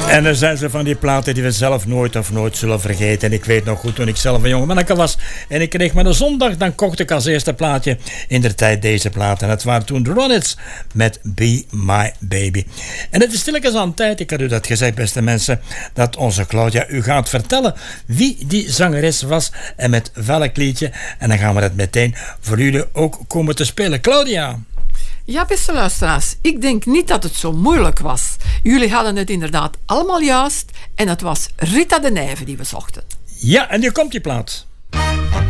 En er zijn ze van die platen die we zelf nooit zullen vergeten. En ik weet nog goed, toen ik zelf een jonge manneke was en ik kreeg maar een zondag, dan kocht ik als eerste plaatje indertijd deze plaat. En het waren toen de Ronettes met Be My Baby. En het is stilletjes aan tijd, ik had u dat gezegd, beste mensen, dat onze Claudia u gaat vertellen wie die zangeres was en met welk liedje. En dan gaan we dat meteen voor jullie ook komen te spelen. Claudia. Ja, beste luisteraars, ik denk niet dat het zo moeilijk was. Jullie hadden het inderdaad allemaal juist en het was Rita de Nijve die we zochten. Ja, en nu komt die plaat.